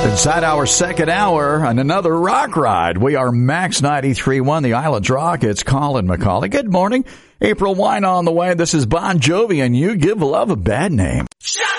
Inside our second hour and another rock ride. We are Max 93.1, the Island's Rock. It's Colin McCauley. Good morning. April Wine on the way. This is Bon Jovi, and you give love a bad name. Shut